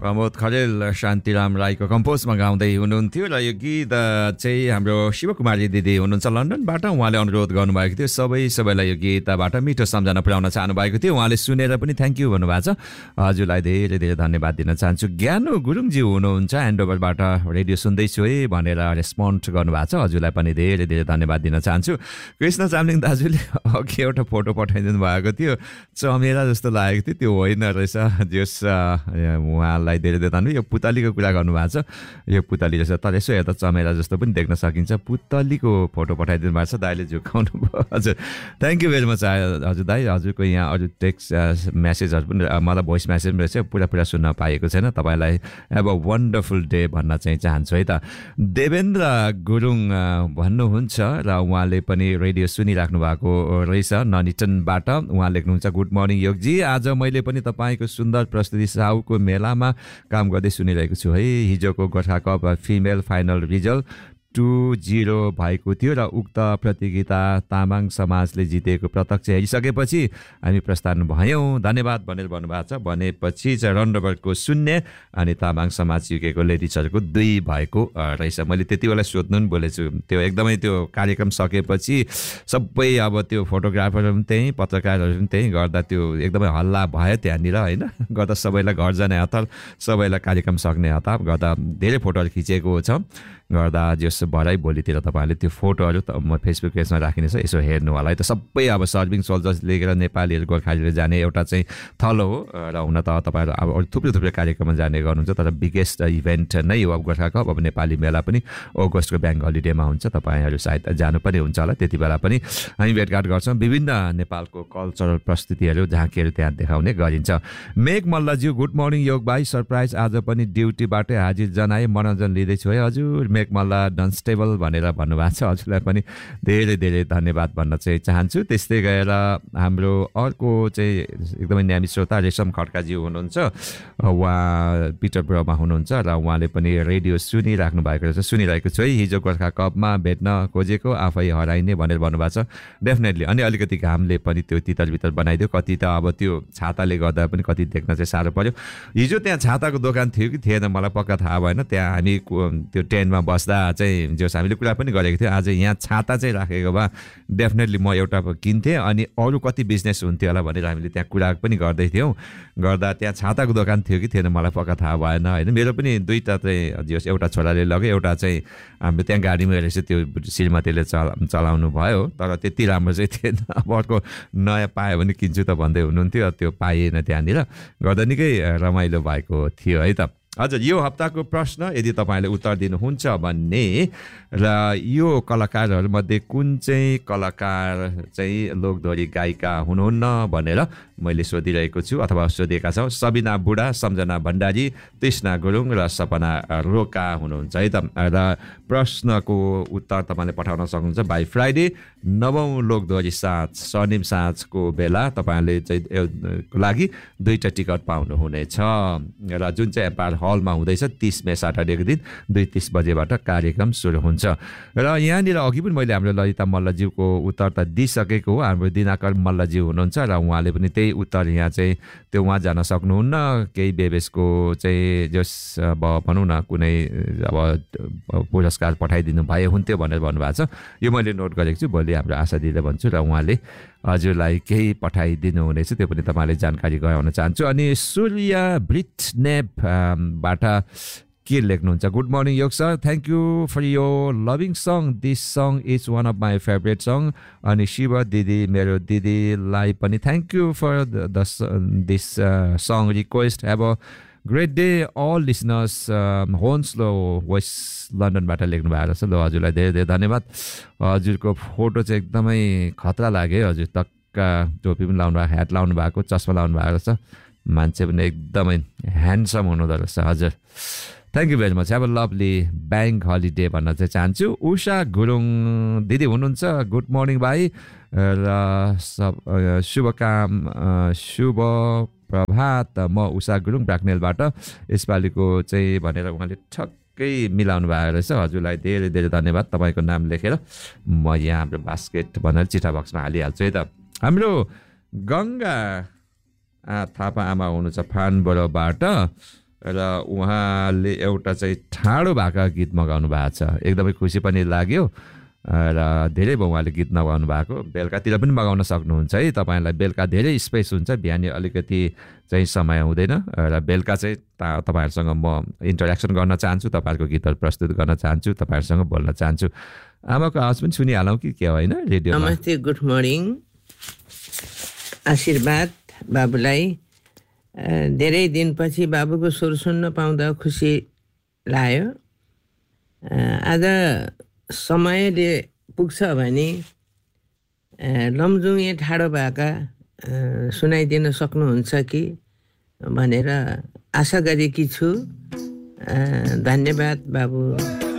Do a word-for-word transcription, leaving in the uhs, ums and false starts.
प्रमोद खरेल शान्तिराम राईको कम्पोजमा गाउँदै हुनुहुन्थ्यो र यो गीत चाहिँ हाम्रो शिवकुमारी दिदी हुनुहुन्छ लन्डनबाट। उहाँले अनुरोध गर्नुभएको थियो सबै सबैलाई यो गीतबाट मिठो सम्झना पुर्याउन चाहनुभएको थियो। उहाँले सुनेर पनि थ्याङ्क यू भन्नुभएको छ। हजुरलाई धेरै धेरै धन्यवाद दिन चाहन्छु। ज्ञानु गुरुङजी हुनुहुन्छ ह्यान्डओभरबाट रेडियो सुन्दैछु है भनेर रेस्पोन्ड गर्नुभएको छ। हजुरलाई पनि धेरै धेरै धन्यवाद दिन चाहन्छु। कृष्ण चामलिङ दाजुले अघि एउटा फोटो पठाइदिनु भएको थियो, चमेरा जस्तो लागेको थियो, त्यो होइन रहेछ। जस उहाँलाई धेरै धेरै धन्यवाद। यो पुतलीको कुरा गर्नुभएको छ, यो पुतली रहेछ, तर यसो हेर्दा चमेरा जस्तो पनि देख्न सकिन्छ। पुतलीको फोटो पठाइदिनु भएको छ, दाइले झुकाउनु भयो। हजुर थ्याङ्क यू भेरी मच हजुर दाइ। हजुरको यहाँ अरू टेक्स्ट मेसेजहरू पनि मलाई भोइस मेसेज पनि रहेछ, पुरा पुरा सुन्न पाएको छैन। तपाईँलाई अब वन्डरफुल डे भन्न चाहिँ चाहन्छु है त। देवेन्द्र गुरुङ भन्नुहुन्छ र उहाँले पनि रेडियो सुनिराख्नु भएको रहेछ ननिटनबाट। उहाँ लेख्नुहुन्छ गुड मर्निङ योगजी, आज मैले पनि तपाईँको सुन्दर प्रस्तुति साउको मेलामा काम गर्दै सुनिरहेको छु है। हिजोको Gorkha cup female final result two zero भएको थियो र उक्त प्रतियोगिता तामाङ समाजले जितेको प्रत्यक्ष हेरिसकेपछि हामी प्रस्थान भयौँ। धन्यवाद भनेर भन्नुभएको छ। भनेपछि चाहिँ रन नम्बरको शून्य अनि तामाङ समाज युकेको लेडिजहरूको दुई भएको रहेछ। मैले त्यति बेला सोध्नु पनि बोलेछु, त्यो एकदमै त्यो कार्यक्रम सकेपछि सबै अब त्यो फोटोग्राफरहरू पनि त्यहीँ, पत्रकारहरू पनि त्यहीँ गर्दा त्यो एकदमै हल्ला भयो त्यहाँनिर होइन। गर्दा सबैलाई घर जाने हतार, सबैलाई कार्यक्रम सक्ने हतार गर्दा धेरै फोटोहरू खिचेको छ। गर्दा जस भरै भोलितिर तपाईँहरूले त्यो फोटोहरू त म फेसबुक पेजमा राखिनेछ, यसो हेर्नु होला है त। सबै अब सर्भिङ सोल्जर्स लिएर नेपालीहरू गोर्खालीले जाने एउटा चाहिँ थलो हो र हुन त तपाईँहरू अब अरू थुप्रै थुप्रै कार्यक्रममा जाने गर्नुहुन्छ, तर बिगेस्ट इभेन्ट नै हो अब गोर्खा कप। अब नेपाली मेला पनि अगस्तको ब्याङ्क हलिडेमा हुन्छ, तपाईँहरू सायद जानु पनि हुन्छ होला। त्यति बेला पनि हामी भेटघाट गर्छौँ। विभिन्न नेपालको कल्चरल प्रस्तुतिहरू झाँकीहरू त्यहाँ देखाउने गरिन्छ। मेघ मल्लज्यू गुड मर्निङ योग भाइ, सरप्राइज आज पनि ड्युटीबाटै हाजिर जनाए, मनोरञ्जन लिँदैछु है हजुर। मेघ मल्ल डन्स्टेबल भनेर भन्नुभएको छ, हजुरलाई पनि धेरै धेरै धन्यवाद भन्न चाहिँ चाहन्छु। त्यस्तै गएर हाम्रो अर्को चाहिँ एकदमै न्यामी श्रोता रेशम खड्काज्यू हुनुहुन्छ, उहाँ पिटरबरोमा हुनुहुन्छ र उहाँले पनि रेडियो सुनिराख्नु भएको रहेछ। सुनिरहेको छु है, हिजो गोर्खा कपमा भेट्न खोजेको आफै हराइने भनेर भन्नुभएको छ। डेफिनेटली। अनि अलिकति घामले पनि त्यो तितर बितर बनाइदियो, कति त अब त्यो छाताले गर्दा पनि कति देख्न चाहिँ साह्रो पर्यो। हिजो त्यहाँ छाताको दोकान थियो कि थिएन मलाई पक्का थाहा भएन। त्यहाँ हामी त्यो टेनमा बस्दा चाहिँ जस हामीले कुरा पनि गरेको थियो, आज यहाँ छाता चाहिँ राखेको भए डेफिनेटली म एउटा किन्थेँ अनि अरू कति बिजनेस हुन्थ्यो होला भनेर हामीले त्यहाँ कुरा पनि गर्दै थियौँ। गर्दा त्यहाँ छाताको दोकान थियो कि थिएन मलाई पक्का थाहा भएन होइन। मेरो पनि दुईवटा चाहिँ जस एउटा छोराले लग्यो, एउटा चाहिँ हाम्रो त्यहाँ गाडीमा रहेछ, त्यो श्रीमतीले चला चलाउनु भयो, तर त्यति राम्रो चाहिँ थिएन। अब अर्को नयाँ पायो भने किन्छु त भन्दै हुनुहुन्थ्यो, त्यो पाइएन त्यहाँनिर। गर्दा निकै रमाइलो भएको थियो है त। हजुर यो हप्ताको प्रश्न यदि तपाईँले उत्तर दिनुहुन्छ भने र यो कलाकारहरूमध्ये कुन चाहिँ कलाकार चाहिँ लोकदोहोरी गायिका हुनुहुन्न भनेर मैले सोधिरहेको छु अथवा सोधेका छौँ। सबिना बुढा, सम्झना भण्डारी, तृष्णा गुरुङ र सपना रोका हुनुहुन्छ है त। र प्रश्नको उत्तर तपाईँले पठाउन सक्नुहुन्छ बाई फ्राइडे नवौँ लोकदोहोरी साँझ शनिम साँझको बेला तपाईँले चाहिँ लागि दुईवटा टिकट पाउनुहुनेछ र जुन चाहिँ एम्पायर हलमा हुँदैछ तीस मे सैटरडेको दिन दुई तिस बजेबाट कार्यक्रम सुरु हुन्छ। र यहाँनिर अघि पनि मैले हाम्रो ललिता मल्लज्यूको उत्तर त दिइसकेको हो। हाम्रो दिनाकर मल्लज्यू हुनुहुन्छ र उहाँले पनि त्यही उत्तर यहाँ चाहिँ त्यो उहाँ जान सक्नुहुन्न। केही बेबेसको चाहिँ जस अब भनौँ न कुनै अब पुरस्कार पठाइदिनु भए हुन्थ्यो भनेर भन्नुभएको छ। यो मैले नोट गरेको छु, भोलि हाम्रो आशा दिदीले भन्छु र उहाँले हजुरलाई केही पठाइदिनु हुनेछ, त्यो पनि तपाईँले जानकारी गराउन चाहन्छु। अनि सूर्य ब्रिटनेपबाट के लेख्नुहुन्छ, गुड मर्निङ योग सर, थ्याङ्क यू फर यो loving song, this song is one of my favourite song. अनि शिव दिदी मेरो दिदीलाई पनि thank you for the this song request. Have a great day all listeners. होन्सलो West लन्डनबाट लेख्नु भएको छ। ल हजुरलाई धेरै धेरै धन्यवाद। हजुरको फोटो चाहिँ एकदमै खतरा लाग्यो। हजुर टक्का टोपी पनि लाउनु भएको, ह्याट लाउनु भएको, चस्मा लाउनु भएको रहेछ, मान्छे पनि एकदमै ह्यान्डसम हुनुहुँदो रहेछ। हजुर thank you very much. Have a lovely bank holiday भन्न चाहिँ चाहन्छु। उषा गुरुङ दिदी हुनुहुन्छ, गुड मर्निङ भाइ र सब शुभकाम शुभ प्रभात। म उषा गुरुङ ब्राकनेलबाट यसपालिको चाहिँ भनेर उहाँले ठक्कै मिलाउनु भएको रहेछ। हजुरलाई धेरै धेरै धन्यवाद। तपाईँको नाम लेखेर म यहाँ हाम्रो बास्केट भनेर चिठा बक्समा हालिहाल्छु है त। हाम्रो गङ्गा थापा आमा हुनुहुन्छ फानबरोबाट, र उहाँले एउटा चाहिँ ठाडो भाका गीत मगाउनु भएको छ एकदमै खुसी पनि लाग्यो र धेरै भयो उहाँले गीत नगाउनु भएको बेलुकातिर पनि मगाउन सक्नुहुन्छ है तपाईँलाई बेलुका धेरै स्पेस हुन्छ बिहानै अलिकति चाहिँ समय हुँदैन र बेलुका चाहिँ तपाईँहरूसँग म इन्टरेक्सन गर्न चाहन्छु तपाईँहरूको गीतहरू प्रस्तुत गर्न चाहन्छु तपाईँहरूसँग बोल्न चाहन्छु आमाको आवाज पनि सुनिहालौँ कि के होइन रेडियो नमस्ते गुड मर्निङ आशीर्वाद बाबुलाई धेरै दिनपछि बाबुको स्वर सुन्न पाउँदा खुसी लाग्यो आज समयले पुग्छ भने लमजुङे ठाडो भएका सुनाइदिन सक्नुहुन्छ कि भनेर आशा गरेकी छु धन्यवाद बाबु